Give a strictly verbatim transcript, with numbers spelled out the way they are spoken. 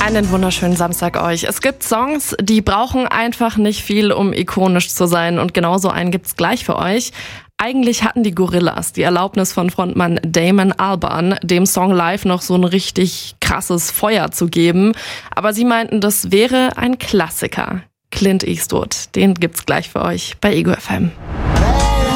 Einen wunderschönen Samstag euch. Es gibt Songs, die brauchen einfach nicht viel, um ikonisch zu sein. Und genauso einen gibt's gleich für euch. Eigentlich hatten die Gorillaz die Erlaubnis von Frontmann Damon Albarn, dem Song live noch so ein richtig krasses Feuer zu geben. Aber sie meinten, das wäre ein Klassiker. Clint Eastwood, den gibt's gleich für euch bei Ego F M.